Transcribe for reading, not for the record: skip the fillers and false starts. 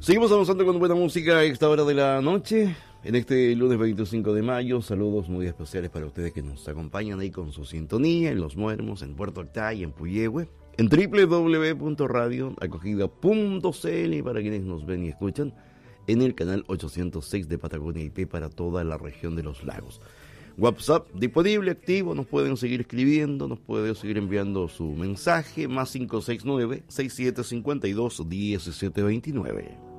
Seguimos avanzando con buena música a esta hora de la noche. En este lunes 25 de mayo, saludos muy especiales para ustedes que nos acompañan ahí con su sintonía en Los Muermos, en Puerto Octay, en Puyehue, en www.radioacogida.cl y para quienes nos ven y escuchan en el canal 806 de Patagonia IP para toda la región de los lagos. WhatsApp disponible, activo, nos pueden seguir escribiendo, nos pueden seguir enviando su mensaje, más 569-6752-1729.